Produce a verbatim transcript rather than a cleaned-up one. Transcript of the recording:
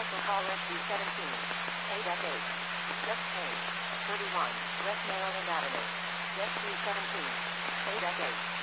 Special call Rescue seventeen. eight F eight. Just change. thirty-one. West Maryland Avenue. Rescue seventeen. eight F eight.